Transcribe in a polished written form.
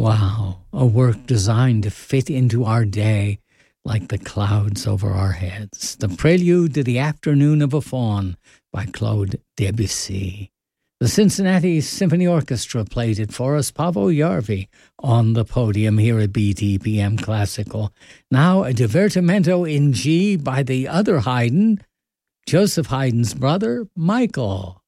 Wow, a work designed to fit into our day like the clouds over our heads. The Prelude to the Afternoon of a Faun by Claude Debussy. The Cincinnati Symphony Orchestra played it for us. Paavo Järvi on the podium here at BTPM Classical. Now a divertimento in G by the other Haydn, Joseph Haydn's brother, Michael.